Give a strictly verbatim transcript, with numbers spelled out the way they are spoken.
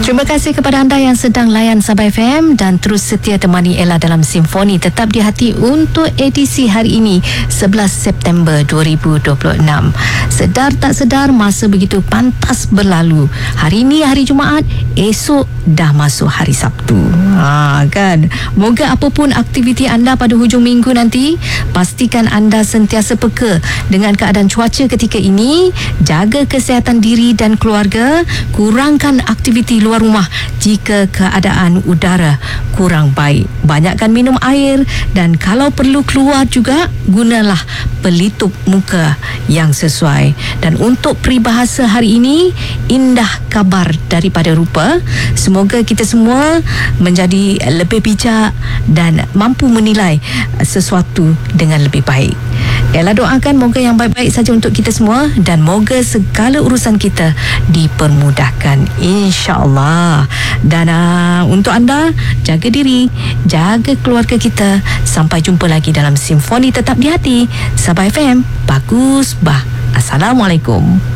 Terima kasih kepada anda yang sedang layan Sabah F M dan terus setia temani Ella dalam Simfoni Tetap di Hati untuk edisi hari ini sebelas September dua ribu dua puluh enam. Sedar tak sedar masa begitu pantas berlalu. Hari ini hari Jumaat, esok dah masuk hari Sabtu. Ha, kan? Moga apapun aktiviti anda pada hujung minggu nanti, pastikan anda sentiasa peka dengan keadaan cuaca ketika ini. Jaga kesihatan diri dan keluarga. Kurangkan aktiviti luar rumah jika keadaan udara kurang baik. Banyakkan minum air dan kalau perlu keluar juga, gunalah pelitup muka yang sesuai. Dan untuk peribahasa hari ini, indah kabar daripada rupa. Semoga kita semua menjadi lebih bijak dan mampu menilai sesuatu dengan lebih baik. Ella doakan moga yang baik-baik saja untuk kita semua dan moga segala urusan kita dipermudahkan, insya-Allah. Dan uh, untuk anda, jaga diri, jaga keluarga kita. Sampai jumpa lagi dalam Simfoni Tetap di Hati Sabah F M. Bagus bah. Assalamualaikum.